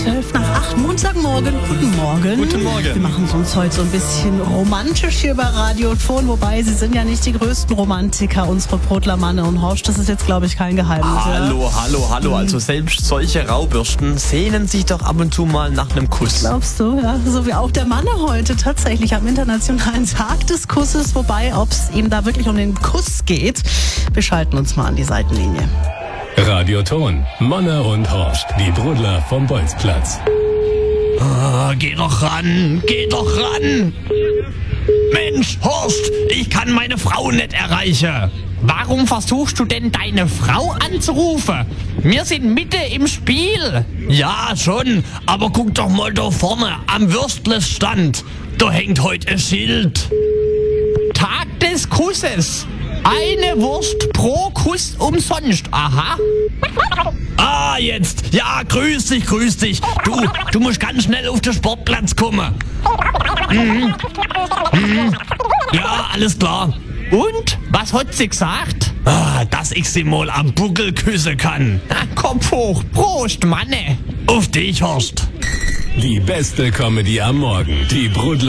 7:12, Montagmorgen. Guten Morgen. Guten Morgen. Wir machen es uns heute so ein bisschen romantisch hier bei Radio Ton, wobei Sie sind ja nicht die größten Romantiker, unsere Brodler Manne und Horst. Das ist jetzt, glaube ich, kein Geheimnis. Hallo. Also selbst solche Raubürsten sehnen sich doch ab und zu mal nach einem Kuss. Glaubst du, ja? So wie auch der Manne heute tatsächlich am Internationalen Tag des Kusses. Wobei, ob es ihm da wirklich um den Kuss geht, wir schalten uns mal an die Seitenlinie. Radio Ton, Manne und Horst, die Brodler vom Bolzplatz. Geh doch ran. Mensch, Horst, ich kann meine Frau nicht erreichen. Warum versuchst du denn deine Frau anzurufen? Wir sind mitten im Spiel. Ja, schon, aber guck doch mal da vorne am Würstlesstand. Da hängt heute ein Schild. Tag des Kusses. Eine Wurst pro Kuss umsonst. Aha. Ah, jetzt. Ja, grüß dich. Du musst ganz schnell auf den Sportplatz kommen. Ja, alles klar. Und? Was hat sie gesagt? Dass ich sie mal am Buckel küssen kann. Na, Kopf hoch. Prost, Manne. Auf dich, Horst. Die beste Comedy am Morgen. Die Brodler